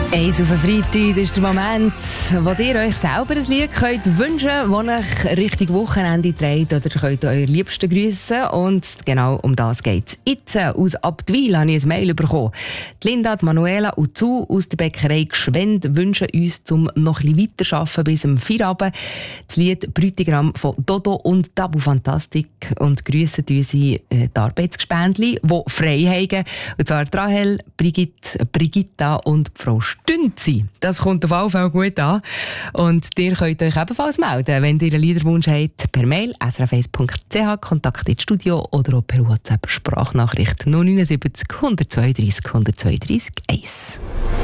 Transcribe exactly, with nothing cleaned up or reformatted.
Eins auf den Freitag, das ist der Moment, wo ihr euch selber ein Lied könnt wünschen könnt, das euch Richtung Wochenende trägt, oder könnt euer Liebsten grüssen. Und genau um das geht es. Jetzt aus Abtwil habe ich ein Mail bekommen. Die Linda, die Manuela und Zu aus der Bäckerei Gschwend wünschen uns, um noch ein bisschen weiterzuarbeiten bis zum Feierabend, das Lied «Brütigramm» von Dodo und Tabu Fantastik und grüssen unsere äh, die Arbeitsgespendli, die frei haben. Und zwar Rahel, Brigitte, Brigitta und Frau Stünzi. Das kommt auf jeden Fall gut an. Und ihr könnt euch ebenfalls melden, wenn ihr einen Liederwunsch habt, per Mail s r f eins punkt c h, Kontakt ins Studio oder auch per WhatsApp Sprachnachricht null neun sieben null, eins zwei drei, eins zwei drei eins.